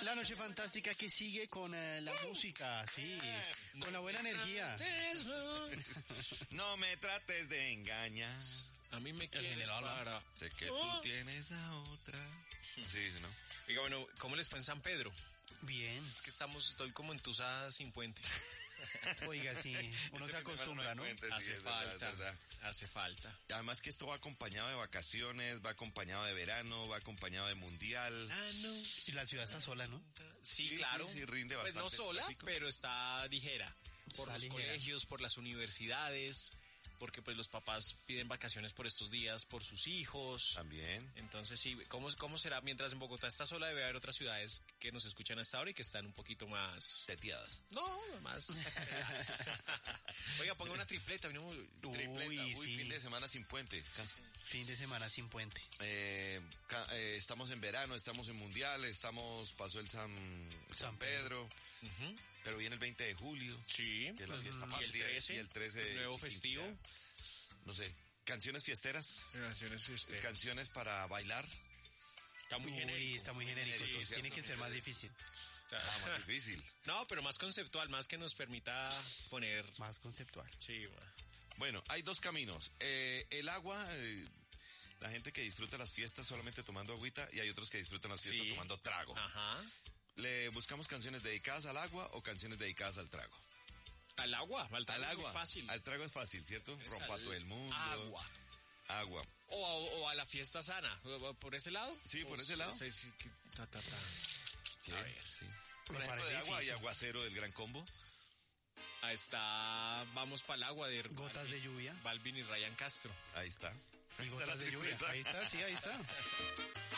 la noche fantástica que sigue con la música, sí, con la buena energía. No me trates de engañar. A mí me quieres general, para... Sé que tú tienes a otra. Sí, ¿no? Oiga, bueno, ¿cómo les fue en San Pedro? Bien, Es que estoy como entusada sin puente. oiga, sí, uno se acostumbra, ¿no? Sí, Hace es verdad, falta, es verdad. hace falta. Además que esto va acompañado de vacaciones, va acompañado de verano, va acompañado de mundial. No. Y la ciudad está sola, ¿no? Sí, Sí, claro. sí, rinde pues no bastante el sola, tráfico. pero está ligera. Por Está los ligera. colegios, por las universidades, porque pues los papás piden vacaciones por estos días, por sus hijos. También. Entonces sí, ¿cómo será? Mientras en Bogotá está sola, debe haber otras ciudades que nos escuchan hasta ahora y que están un poquito más... Teteadas. No, más pesadas. Oiga, ponga una tripleta. Tripleta. Uy, sí. fin de semana sin puente. Fin de semana sin puente. Estamos en verano, estamos en mundial, pasó el San Pedro, pero viene el 20 de julio, Sí. que es la fiesta Y el patria, 13, y el 13 nuevo Chiquinquirá. festivo. No sé, canciones fiesteras, canciones para bailar. Está muy Uy, genérico. está muy genérico, Sí, eso ¿cierto? tiene que ser más difícil, O sea, Más difícil. no, pero más conceptual, más que nos permita poner... más conceptual. Sí, Bueno, hay dos caminos. El agua, la gente que disfruta las fiestas solamente tomando agüita, y hay otros que disfrutan las fiestas Sí. tomando trago. Ajá. ¿Le buscamos canciones dedicadas al agua o canciones dedicadas al trago? Al agua, al trago Al es agua. muy fácil. Al trago es fácil, ¿cierto? Es Rompa al todo el mundo. Agua. Agua. O a la fiesta sana. ¿Por ese lado? Sí, por ese lado. Sí, sí, ¿Qué? A ver. Sí. Me Por ejemplo, parece de agua y difícil. aguacero del Gran Combo. Ahí está, vamos para el agua de Gotas de lluvia. Balvin y Ryan Castro. Ahí está. Y Ahí está gotas la de lluvia. tripleta. Ahí está, sí, ahí está.